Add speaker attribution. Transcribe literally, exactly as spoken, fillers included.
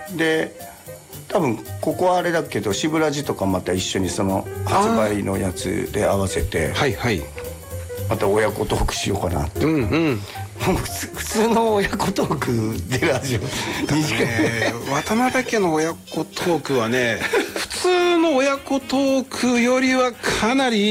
Speaker 1: で多分ここはあれだけどしぶらじとかまた一緒にその発売のやつで合わせて、
Speaker 2: はいはい、
Speaker 1: また親子トークしようかなって、
Speaker 2: うんうん、
Speaker 1: もう普通、普通の親子トークでラジオにじかん、
Speaker 2: ね、渡辺家の親子トークはね普通の親子トークよりはかなり